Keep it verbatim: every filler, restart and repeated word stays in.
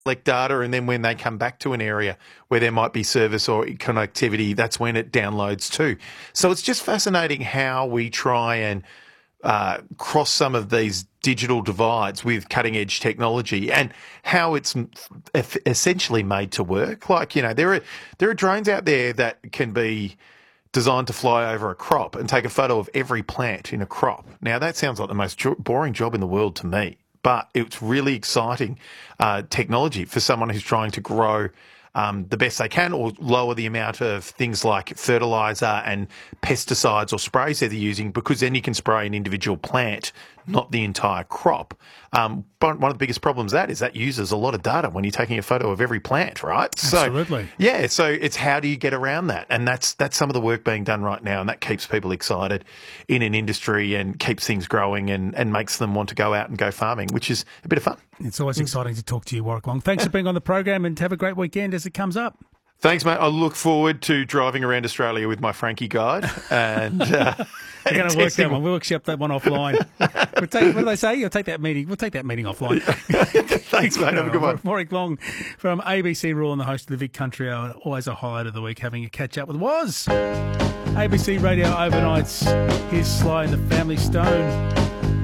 collect data, and then when they come back to an area where there might be service or connectivity, that's when it downloads too. So it's just fascinating how we try and uh, cross some of these digital divides with cutting edge technology, and how it's essentially made to work. Like, you know, there are there are drones out there that can be designed to fly over a crop and take a photo of every plant in a crop. Now, that sounds like the most jo- boring job in the world to me, but it's really exciting uh, technology for someone who's trying to grow um, the best they can, or lower the amount of things like fertiliser and pesticides or sprays that they're using, because then you can spray an individual plant, not the entire crop. Um, but one of the biggest problems that is that uses a lot of data when you're taking a photo of every plant, right? Absolutely. So, yeah, so it's how do you get around that? And that's that's some of the work being done right now, and that keeps people excited in an industry and keeps things growing, and, and makes them want to go out and go farming, which is a bit of fun. It's always exciting to talk to you, Warwick Long. Thanks for being on the program, and have a great weekend as it comes up. Thanks, mate. I look forward to driving around Australia with my Frankie guide. And uh, we're going to work that one. We'll workshop that one offline. We'll take, what do they say? You'll take that meeting. We'll take that meeting offline. Thanks, mate. Have a good one. Warwick Long from A B C Rural and the host of the Vic Country Hour. Always a highlight of the week, having a catch up with was A B C Radio Overnights. Here's Sly and the Family Stone.